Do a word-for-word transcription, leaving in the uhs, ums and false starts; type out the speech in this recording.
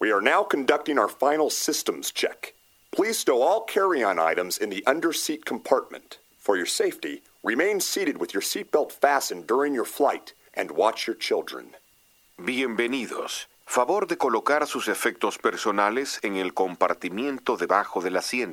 We are now conducting our final systems check. Please stow all carry-on items in the under-seat compartment. For your safety, remain seated with your seatbelt fastened during your flight and watch your children. Bienvenidos. Favor de colocar sus efectos personales en el compartimiento debajo del asiento.